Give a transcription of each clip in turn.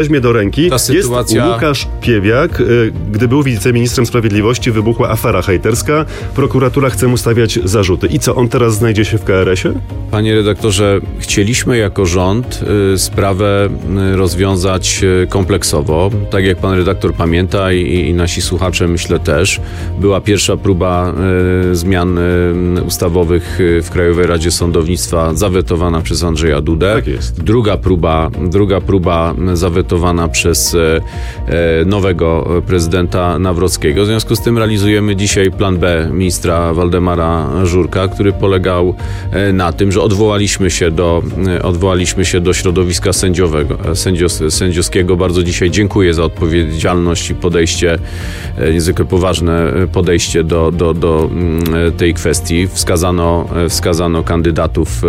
weźmie do ręki. Ta sytuacja... Jest Łukasz Piebiak. Gdy był wiceministrem sprawiedliwości, wybuchła afera hejterska. Prokuratura chce mu stawiać zarzuty. I co, on teraz znajdzie się w KRS-ie? Panie redaktorze, chcieliśmy jako rząd sprawę rozwiązać kompleksowo. Tak jak pan redaktor pamięta i nasi słuchacze, myślę też, była pierwsza próba zmian ustawowych w Krajowej Radzie Sądownictwa zawetowana przez Andrzeja Dudę. Tak jest. Druga próba zawetowana przez nowego prezydenta Nawrockiego. W związku z tym realizujemy dzisiaj plan B ministra Waldemara Żurka, który polegał na tym, że odwołaliśmy się do środowiska sędziowskiego. Bardzo dzisiaj dziękuję za odpowiedzialność i podejście, niezwykle poważne podejście do tej kwestii. Wskazano kandydatów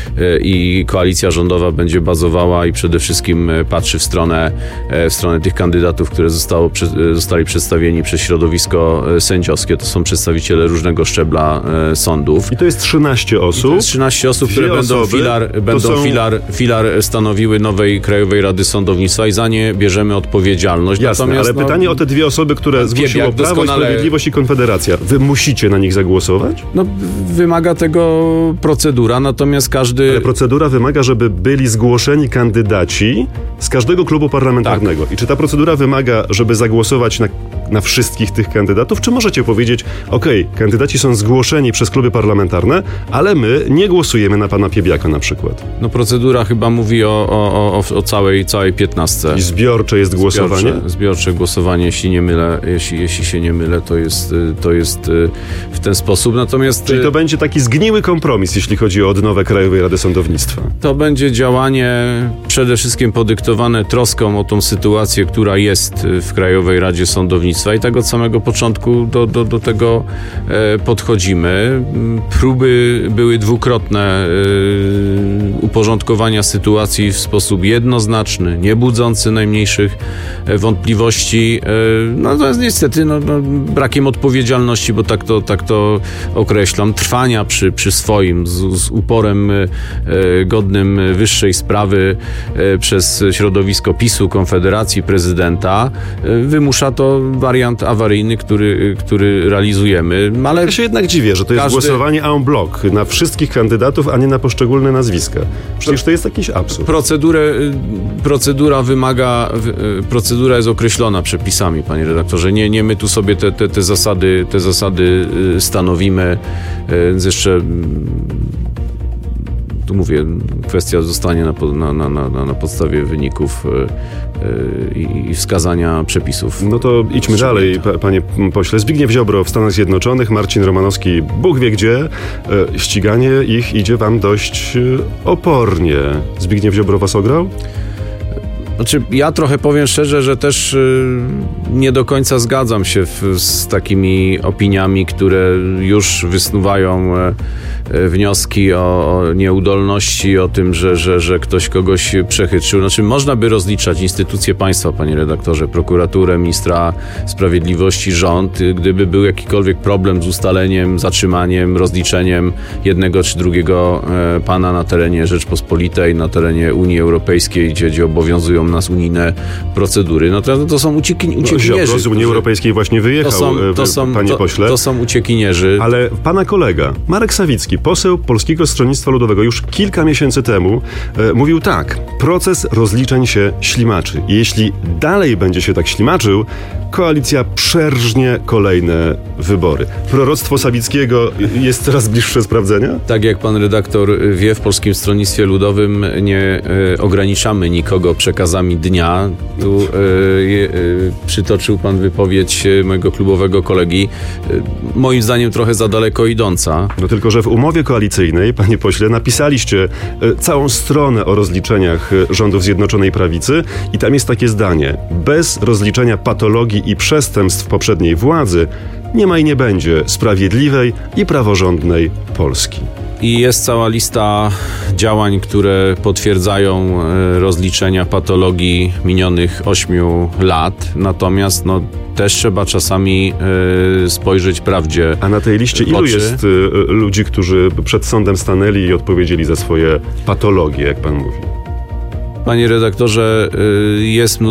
i koalicja rządowa będzie bazowała i przede wszystkim patrzy w stronę tych kandydatów, które zostali przedstawieni przez środowisko sędziowskie. To są przedstawiciele różnego szczebla sądów. I to jest 13 osób. To jest 13 osób, które będą filar stanowiły nowej Krajowej Rady Sądownictwa i za nie bierzemy odpowiedzialność. Jasne, natomiast, ale pytanie o te dwie osoby, które zgłosiło Prawo i Sprawiedliwość i Konfederacja. Wy musicie na nich zagłosować? Wymaga tego procedura, natomiast Ale procedura wymaga, żeby byli zgłoszeni kandydaci z każdego klubu parlamentarnego. Tak. I czy ta procedura wymaga, żeby zagłosować na wszystkich tych kandydatów, czy możecie powiedzieć, kandydaci są zgłoszeni przez kluby parlamentarne, ale my nie głosujemy na pana Piebiaka na przykład? Procedura chyba mówi o całej 15. I zbiorcze jest głosowanie? Zbiorcze głosowanie, jeśli się nie mylę, to jest w ten sposób. Natomiast... Czyli to będzie taki zgniły kompromis, jeśli chodzi o odnowę Krajowej Rady Sądownictwa? To będzie działanie przede wszystkim podyktowane troską o tą sytuację, która jest w Krajowej Radzie Sądownictwa i tak od samego początku do tego podchodzimy. Próby były dwukrotne uporządkowania sytuacji w sposób jednoznaczny, nie budzący najmniejszych wątpliwości. Natomiast niestety brakiem odpowiedzialności, bo tak to określam, trwania przy swoim z uporem godnym wyższej sprawy przez środowisko PiS-u, Konfederacji, prezydenta, wymusza to wariant awaryjny, który realizujemy. Ale ja się jednak dziwię, że to jest głosowanie en bloc na wszystkich kandydatów, a nie na poszczególne nazwiska. Przecież to jest jakiś absurd. Procedura jest określona przepisami, panie redaktorze. Nie my tu sobie te zasady stanowimy. Więc jeszcze tu mówię, kwestia zostanie na podstawie wyników i wskazania przepisów. No to idźmy dalej, panie pośle. Zbigniew Ziobro w Stanach Zjednoczonych, Marcin Romanowski Bóg wie gdzie. Ściganie ich idzie wam dość opornie. Zbigniew Ziobro was ograł? Ja trochę powiem szczerze, że też nie do końca zgadzam się z takimi opiniami, które już wysnuwają wnioski o nieudolności, o tym, że ktoś kogoś przechytrzył. Można by rozliczać instytucje państwa, panie redaktorze, prokuraturę, ministra sprawiedliwości, rząd, gdyby był jakikolwiek problem z ustaleniem, zatrzymaniem, rozliczeniem jednego czy drugiego pana na terenie Rzeczpospolitej, na terenie Unii Europejskiej, gdzie obowiązują nas unijne procedury. To są uciekinierzy. Ziobro z Unii Europejskiej właśnie wyjechał, panie pośle. To są uciekinierzy. Ale pana kolega, Marek Sawicki, poseł Polskiego Stronnictwa Ludowego, już kilka miesięcy temu mówił tak: proces rozliczeń się ślimaczy. I jeśli dalej będzie się tak ślimaczył, koalicja przerżnie kolejne wybory. Proroctwo Sawickiego jest coraz bliższe sprawdzenia? Tak jak pan redaktor wie, w Polskim Stronnictwie Ludowym nie ograniczamy nikogo przekazami dnia. Tu przytoczył pan wypowiedź mojego klubowego kolegi, moim zdaniem trochę za daleko idąca. Tylko że w umowie koalicyjnej, panie pośle, napisaliście całą stronę o rozliczeniach rządów Zjednoczonej Prawicy i tam jest takie zdanie: bez rozliczenia patologii i przestępstw poprzedniej władzy nie ma i nie będzie sprawiedliwej i praworządnej Polski. I jest cała lista działań, które potwierdzają rozliczenia patologii minionych 8 lat. Natomiast też trzeba czasami spojrzeć prawdzie. A na tej liście ilu jest ludzi, którzy przed sądem stanęli i odpowiedzieli za swoje patologie, jak pan mówi? Panie redaktorze, jest